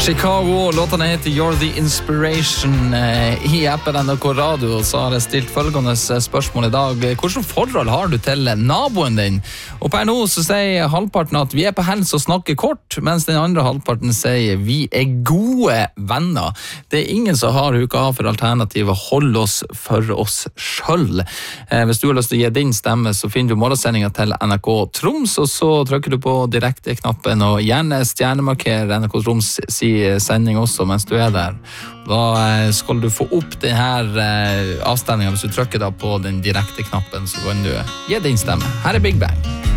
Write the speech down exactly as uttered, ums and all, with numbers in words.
Chicago, låtene heter You're the Inspiration. I appen N R K Radio så har jeg stilt følgende spørsmål i dag. Hvordan forhold har du til naboen din? Og per nå så sier halvparten at vi er på hens og snakker kort, mens den andre halvparten sier vi er gode venner. Det er ingen som har huka av for alternativet hold oss for oss selv. Hvis du har lyst til å gi din stemme, så finner du morgensendingen til N R K Troms, og så trykker du på direkte-knappen og gjerne stjernemarker N R K Troms si sending også mens du er der. Da skal du få opp denne avstemningen. Hvis du trykker da på den direkte knappen, så kan du gi din stemme. Her er Big Bang.